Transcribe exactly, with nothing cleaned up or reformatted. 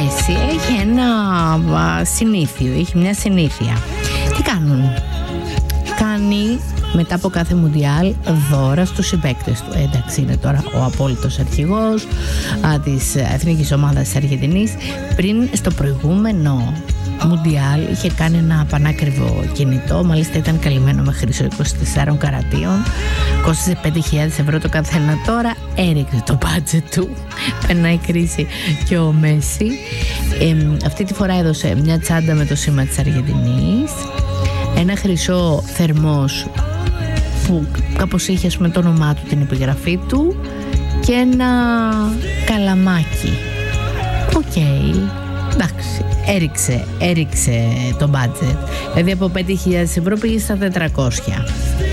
Μέση έχει ένα συνήθειο, έχει μια συνήθεια. Τι κάνουν? Κάνει μετά από κάθε Μουντιάλ δώρα στους συμπαίκτες του. Εντάξει, είναι τώρα ο απόλυτος αρχηγός α, της εθνικής ομάδας της Αργεντινής. Πριν στο προηγούμενο Μουντιάλ είχε κάνει ένα πανάκριβο κινητό, μάλιστα ήταν καλυμμένο με χρυσό είκοσι τεσσάρων καρατίων, κόστιζε πέντε χιλιάδες ευρώ το καθένα. Τώρα έριξε το μπάτζετ του, περνάει κρίση και ο Μέση. ε, αυτή τη φορά έδωσε μια τσάντα με το σήμα της Αργεντινής, ένα χρυσό θερμός που κάπως είχε, ας πούμε, το όνομά του, την επιγραφή του, και ένα καλαμάκι. Οκ, okay. Εντάξει, έριξε, έριξε το budget. Δηλαδή από πέντε χιλιάδες ευρώ πήγε στα τετρακόσια.